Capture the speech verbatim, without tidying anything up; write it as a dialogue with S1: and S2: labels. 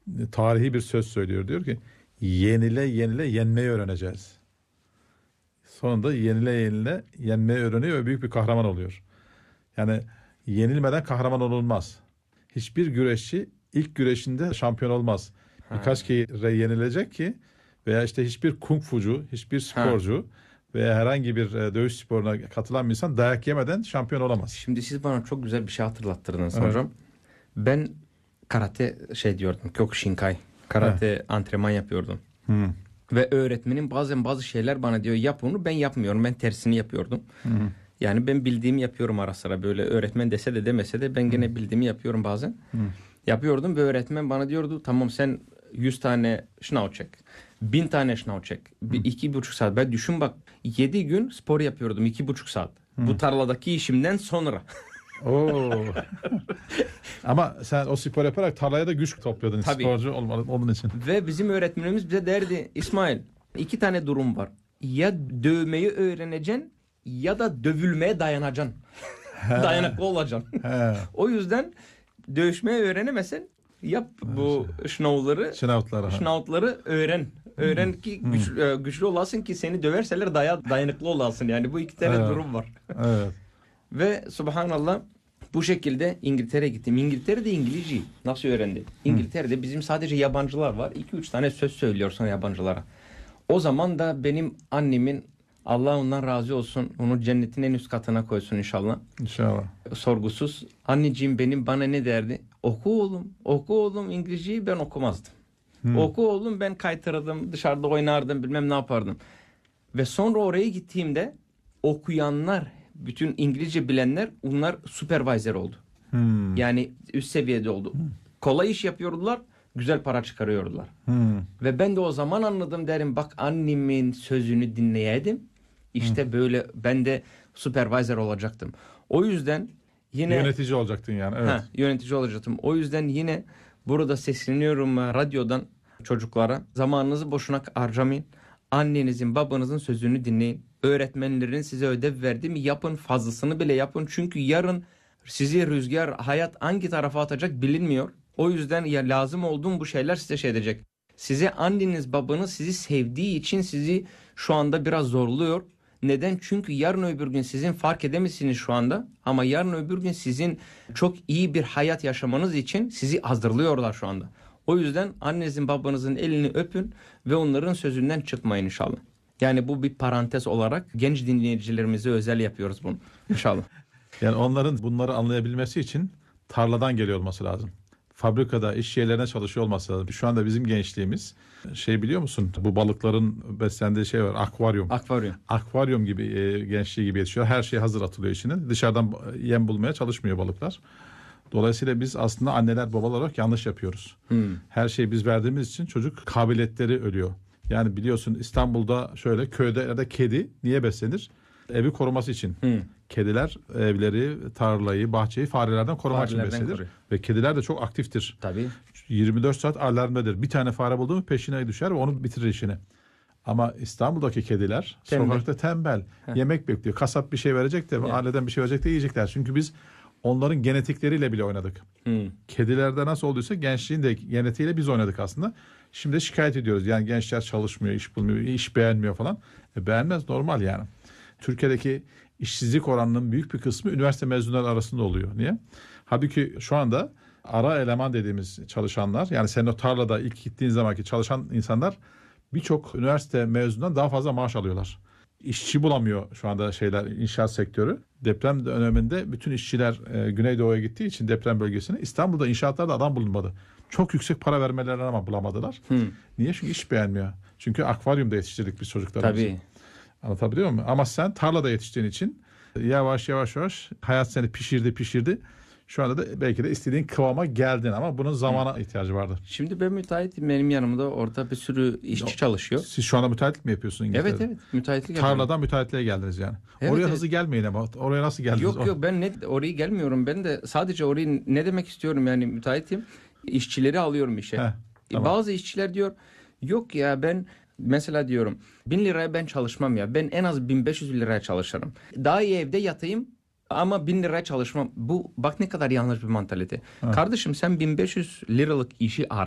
S1: tarihi bir söz söylüyor. Diyor ki yenile yenile yenmeyi öğreneceğiz. Sonunda yenile yenile yenmeyi öğreniyor ve büyük bir kahraman oluyor. Yani yenilmeden kahraman olunmaz. Hiçbir güreşçi ilk güreşinde şampiyon olmaz. Birkaç kere yenilecek ki veya işte hiçbir kung fucu, hiçbir sporcu ha. veya herhangi bir dövüş sporuna katılan bir insan dayak yemeden şampiyon olamaz.
S2: Şimdi siz bana çok güzel bir şey hatırlattırdınız evet. hocam. Ben karate şey diyordum, Kyokushinkai. Karate evet. antrenman yapıyordum. Hı. Ve öğretmenim bazen bazı şeyler bana diyor yap onu, ben yapmıyorum. Ben tersini yapıyordum. Hı. Yani ben bildiğimi yapıyorum ara sıra, böyle öğretmen dese de demese de ben gene Hı. bildiğimi yapıyorum bazen. Hı. Yapıyordum ve öğretmen bana diyordu tamam sen yüz tane şınav çek. Bin tane şınav çek. Bir, iki buçuk saat. Ben düşün bak yedi gün spor yapıyordum iki buçuk saat. Hı. Bu tarladaki işimden sonra.
S1: Oo. Ama sen o spor yaparak tarlaya da güç topluyordun. Tabii. Sporcu olmadın onun için.
S2: Ve bizim öğretmenimiz bize derdi İsmail iki tane durum var. Ya dövmeyi öğreneceksin ya da dövülmeye dayanacaksın. Dayanıklı olacaksın. O yüzden dövüşmeyi öğrenemesen yap bu şınavları.
S1: Şınavtları.
S2: Şınavtları öğren. Öğren ki güç, hmm. güçlü olasın ki seni döverseler daya, dayanıklı olasın. Yani bu iki tane evet. durum var.
S1: Evet.
S2: Ve subhanallah bu şekilde İngiltere'ye gittim. İngiltere'de İngilizceyi nasıl öğrendim? İngiltere'de bizim sadece yabancılar var. iki üç tane söz söylüyorsun yabancılara. O zaman da benim annemin, Allah ondan razı olsun, onu cennetin en üst katına koysun inşallah.
S1: İnşallah.
S2: Sorgusuz. Anneciğim benim bana ne derdi? Oku oğlum, oku oğlum İngilizceyi ben okumazdım. Hmm. Oku oğlum ben kaytarırdım, dışarıda oynardım, bilmem ne yapardım. Ve sonra oraya gittiğimde okuyanlar, bütün İngilizce bilenler onlar supervisor oldu. Hmm. Yani üst seviyede oldu. Hmm. Kolay iş yapıyordular, güzel para çıkarıyordular. Hmm. Ve ben de o zaman anladım derim bak annemin sözünü dinleyeydim. İşte hmm. böyle ben de supervisor olacaktım. O yüzden yine...
S1: Yönetici olacaktın yani. Evet.
S2: Ha, yönetici olacaktım. O yüzden yine burada sesleniyorum radyodan çocuklara. Zamanınızı boşuna harcamayın. Annenizin, babanızın sözünü dinleyin. Öğretmenlerin size ödev verdi mi yapın, fazlasını bile yapın. Çünkü yarın sizi rüzgar, hayat hangi tarafa atacak bilinmiyor. O yüzden ya lazım olduğum bu şeyler size şey edecek. Size anneniz, babanız sizi sevdiği için sizi şu anda biraz zorluyor. Neden? Çünkü yarın öbür gün sizin fark edemezsiniz şu anda. Ama yarın öbür gün sizin çok iyi bir hayat yaşamanız için sizi hazırlıyorlar şu anda. O yüzden annenizin, babanızın elini öpün ve onların sözünden çıkmayın inşallah. Yani bu bir parantez olarak genç dinleyicilerimize özel yapıyoruz bunu inşallah.
S1: Yani onların bunları anlayabilmesi için tarladan geliyor olması lazım. Fabrikada, iş yerlerine çalışıyor olması lazım. Şu anda bizim gençliğimiz şey biliyor musun? Bu balıkların beslendiği şey var. Akvaryum.
S2: Akvaryum.
S1: Akvaryum gibi e, gençliği gibi yetişiyor. Her şey hazır atılıyor içine. Dışarıdan yem bulmaya çalışmıyor balıklar. Dolayısıyla biz aslında anneler babalar olarak yanlış yapıyoruz. Hmm. Her şeyi biz verdiğimiz için çocuk kabiliyetleri ölüyor. Yani biliyorsun İstanbul'da şöyle köyde ya da kedi niye beslenir? Evi koruması için. Hmm. Kediler evleri, tarlayı, bahçeyi farelerden korumak için beslenir. Koruyor. Ve kediler de çok aktiftir.
S2: Tabii.
S1: yirmi dört saat alarmdadır. Bir tane fare buldu mu peşine düşer ve onu bitirir işini. Ama İstanbul'daki kediler tembel. Sokakta tembel. Heh. Yemek bekliyor. Kasap bir şey verecek de yani. Aileden bir şey verecek de yiyecekler. Çünkü biz onların genetikleriyle bile oynadık. Hmm. Kedilerde nasıl olduysa gençliğin de genetiğiyle biz oynadık aslında. Şimdi şikayet ediyoruz. Yani gençler çalışmıyor, iş bulmuyor, iş beğenmiyor falan. E beğenmez normal yani. Türkiye'deki işsizlik oranının büyük bir kısmı üniversite mezunları arasında oluyor. Niye? Halbuki şu anda ara eleman dediğimiz çalışanlar, yani sen o tarlada ilk gittiğin zamanki çalışan insanlar birçok üniversite mezunundan daha fazla maaş alıyorlar. İşçi bulamıyor şu anda şeyler, inşaat sektörü. Deprem döneminde bütün işçiler e, Güneydoğu'ya gittiği için deprem bölgesine, İstanbul'da inşaatlarda adam bulunmadı. Çok yüksek para vermelerine ama bulamadılar. Hmm. Niye? Çünkü iş beğenmiyor. Çünkü akvaryumda yetiştirdik biz çocuklarımızı.
S2: Tabii.
S1: Anlatabiliyor muyum? Ama sen tarlada yetiştiğin için yavaş yavaş yavaş hayat seni pişirdi pişirdi. Şu anda da belki de istediğin kıvama geldin ama bunun zamana Hı. ihtiyacı vardı.
S2: Şimdi ben müteahhitim. Benim yanımda orada bir sürü işçi Yok. çalışıyor.
S1: Siz şu anda müteahhitlik mi yapıyorsun İngiltere'de?
S2: Evet evet. Müteahhitlik
S1: yapıyorum. Tarladan müteahhitliğe geldiniz yani. Evet, oraya evet. hızlı gelmeyin ama oraya nasıl geldiniz?
S2: Yok yok ben ne, oraya gelmiyorum. Ben de sadece orayı ne demek istiyorum yani müteahhitim. İşçileri alıyorum işe. Heh, tamam. Bazı işçiler diyor yok ya ben mesela diyorum bin liraya ben çalışmam ya. Ben en az bin beş yüz liraya çalışırım. Daha iyi evde yatayım ama bin liraya çalışmam. Bu bak ne kadar yanlış bir mantalite. Ha. Kardeşim sen bin beş yüz liralık işi ara.